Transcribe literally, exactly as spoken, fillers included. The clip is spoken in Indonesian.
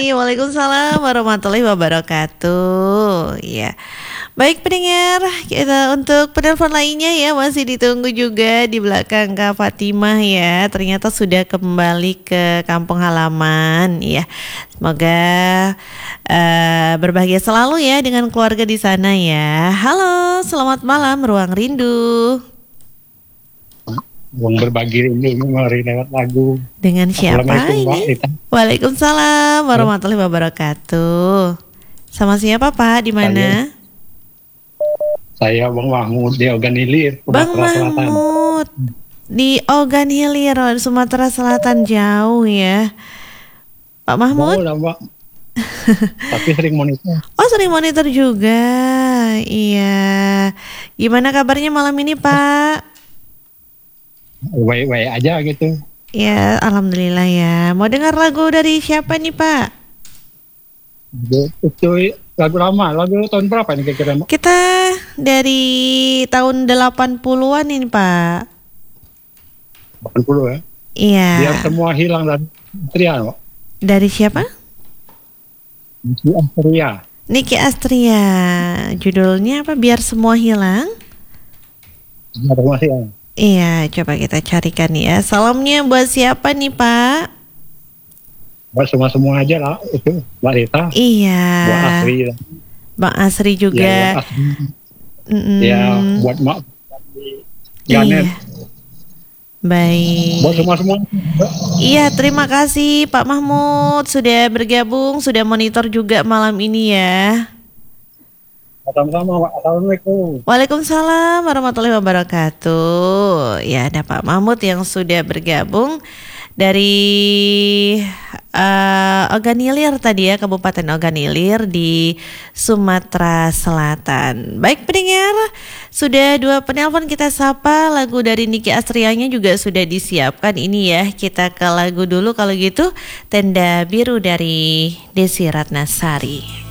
Waalaikumsalam warahmatullahi wabarakatuh. Ya. Baik pendengar, kita untuk penelpon lainnya ya masih ditunggu juga di belakang Kak Fatimah ya. Ternyata sudah kembali ke kampung halaman ya. Semoga uh, berbahagia selalu ya dengan keluarga di sana ya. Halo, selamat malam Ruang Rindu. Ruang berbagi ini mari lewat lagu. Dengan siapa ini? Waalaikumsalam warahmatullahi wabarakatuh. Sama siapa Pak? Di mana? Saya Bang Mahmud di Ogan Hilir, Bang Mahmud di Ogan Hilir, Sumatera Selatan, jauh ya Pak Mahmud. Jauh lah, Pak. Tapi sering monitor. Oh sering monitor juga. Iya. Gimana kabarnya malam ini Pak? Baik-baik aja gitu. Ya alhamdulillah ya. Mau dengar lagu dari siapa nih Pak? Itu lagu lama, lagu tahun berapa nih kira-kira? Kita dari tahun delapan puluhan ini Pak. delapan puluh ya? Iya. Biar semua hilang dari Astria, Pak. Dari siapa? Niki Astria. Niki Astria. Judulnya apa? Biar semua hilang? Biar semua hilang. Iya, coba kita carikan ya. Salamnya buat siapa nih Pak? Buat semua-semua aja lah itu, Mbak Rita. Iya. Buat Asri. Bang Asri juga. Ya, buat Asri. Mm-mm. Ya, buat Mak Janet. Iya. Baik. Buat semua-semua. Iya, terima kasih Pak Mahmud sudah bergabung, sudah monitor juga malam ini ya. Sama-sama, Pak. Assalamualaikum. Waalaikumsalam warahmatullahi wabarakatuh. Ya, ada Pak Mahmud yang sudah bergabung dari uh, Ogan Hilir tadi ya, Kabupaten Ogan Hilir di Sumatera Selatan. Baik pendengar, sudah dua penelpon kita sapa. Lagu dari Niki Astrianya juga sudah disiapkan. Ini ya, kita ke lagu dulu kalau gitu. Tenda Biru dari Desi Ratnasari.